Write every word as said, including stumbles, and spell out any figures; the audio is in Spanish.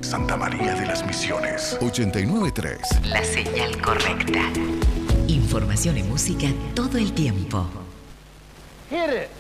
Santa María de las Misiones. ochenta y nueve punto tres. La señal correcta. Información y música todo el tiempo. Hit it.